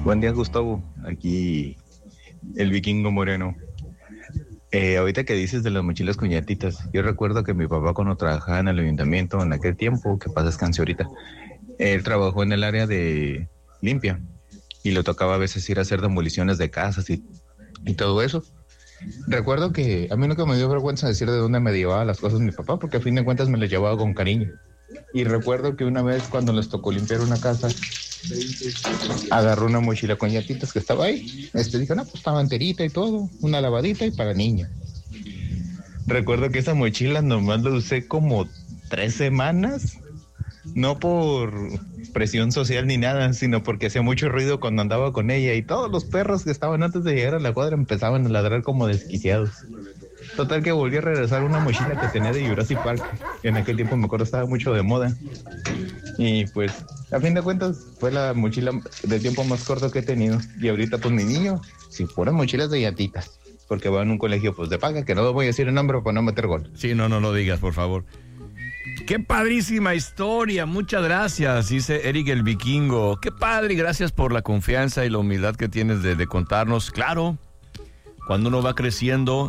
Buen día, Gustavo. Aquí el vikingo moreno. Ahorita que dices de las mochilas con llantitas, yo recuerdo que mi papá cuando trabajaba en el ayuntamiento en aquel tiempo, que pasa descanse ahorita, él trabajó en el área de limpia y le tocaba a veces ir a hacer demoliciones de casas y todo eso. Recuerdo que a mí nunca me dio vergüenza decir de dónde me llevaba las cosas mi papá, porque a fin de cuentas me las llevaba con cariño. Y recuerdo que una vez cuando les tocó limpiar una casa, agarró una mochila con llantitas que estaba ahí. Dijo, no, pues estaba enterita y todo, una lavadita y para niña. Recuerdo que esa mochila nomás la usé como 3 semanas, no por presión social ni nada, sino porque hacía mucho ruido cuando andaba con ella y todos los perros que estaban antes de llegar a la cuadra empezaban a ladrar como desquiciados. Total que volví a regresar una mochila que tenía de Jurassic Park, que en aquel tiempo me acuerdo estaba mucho de moda. Y pues, a fin de cuentas, fue la mochila de tiempo más corto que he tenido. Y ahorita, pues, mi niño, si fueran mochilas de llantitas, porque va en un colegio, pues, de paga, que no voy a decir el nombre para no meter gol. Sí, no lo digas, por favor. ¡Qué padrísima historia! Muchas gracias, dice Eric el Vikingo. ¡Qué padre! Gracias por la confianza y la humildad que tienes de contarnos. Claro, cuando uno va creciendo,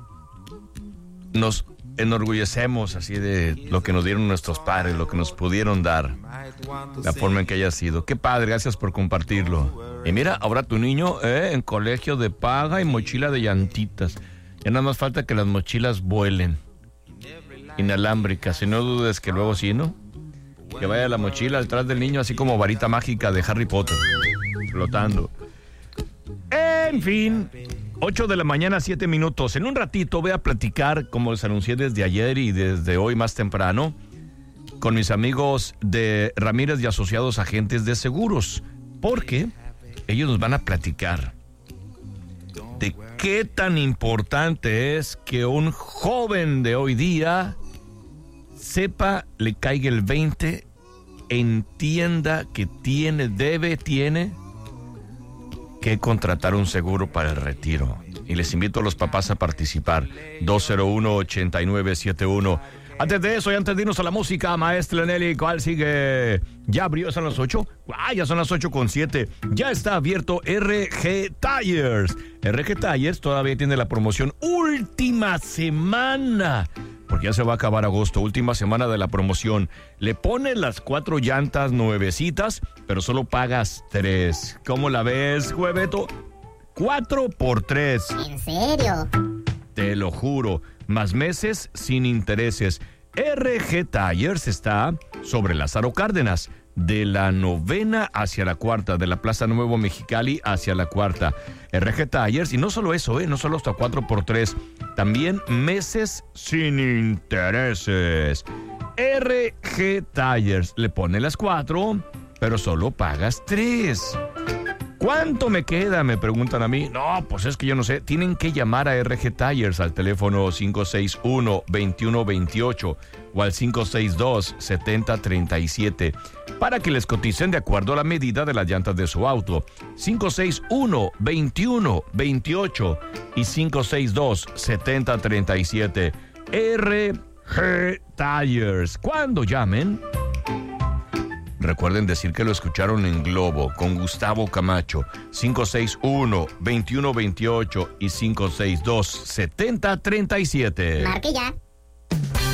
nos enorgullecemos así de lo que nos dieron nuestros padres, lo que nos pudieron dar, la forma en que haya sido. Qué padre, gracias por compartirlo. Y mira, ahora tu niño en colegio de paga y mochila de llantitas. Ya nada más falta que las mochilas vuelen, inalámbricas, y no dudes que luego sí, ¿no? Que vaya la mochila detrás del niño así como varita mágica de Harry Potter, flotando. En fin, 8 de la mañana, 7 minutos. En un ratito voy a platicar, como les anuncié desde ayer y desde hoy más temprano, con mis amigos de Ramírez y Asociados Agentes de Seguros, porque ellos nos van a platicar de qué tan importante es que un joven de hoy día sepa, le caiga el 20, entienda que tiene que contratar un seguro para el retiro. Y les invito a los papás a participar. 201-8971. Antes de eso y antes de irnos a la música, maestra Nelly, ¿cuál sigue? Ya abrió, son las 8. Ya son las 8:07. Ya está abierto RG Tires. RG Tires todavía tiene la promoción última semana, porque ya se va a acabar agosto, última semana de la promoción. Le pones las 4 llantas nuevecitas, pero solo pagas 3. ¿Cómo la ves, Jueveto? 4 por 3. ¿En serio? Te lo juro, más meses sin intereses. RG Tires está sobre Lázaro Cárdenas, de la 9ª hacia la 4ª, de la Plaza Nuevo Mexicali hacia la 4ª. RG Tires, y no solo eso, no solo hasta 4 por 3, también meses sin intereses. RG Tires, le pone las 4, pero solo pagas 3. ¿Cuánto me queda?, me preguntan a mí. No, pues es que yo no sé. Tienen que llamar a RG Tires al teléfono 561-2128 o al 562-7037 para que les coticen de acuerdo a la medida de las llantas de su auto. 561-2128 y 562-7037. RG Tires. Cuando llamen, recuerden decir que lo escucharon en Globo con Gustavo Camacho. 561-2128 y 562-7037. Marque ya.